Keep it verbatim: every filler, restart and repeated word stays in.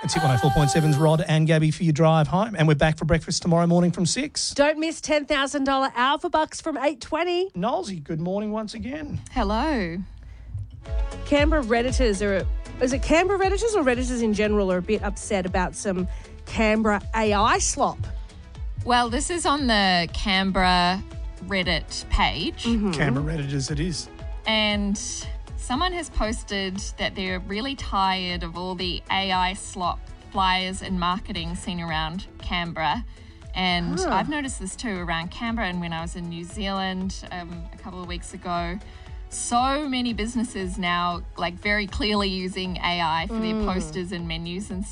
It's Hit one oh four point seven's Rod and Gabby for your drive home. And we're back for breakfast tomorrow morning from six. Don't miss ten thousand dollars Alpha Bucks from eight twenty. Nolsey, good morning once again. Hello. Canberra Redditors are, is it Canberra Redditors or Redditors in general are a bit upset about some Canberra A I slop? Well, this is on the Canberra Reddit page. Mm-hmm. Canberra Redditors it is. And someone has posted that they're really tired of all the A I slop flyers and marketing seen around Canberra. And Huh. I've noticed this too around Canberra, and when I was in New Zealand um, a couple of weeks ago. So many businesses now, like, very clearly using A I for their posters and menus and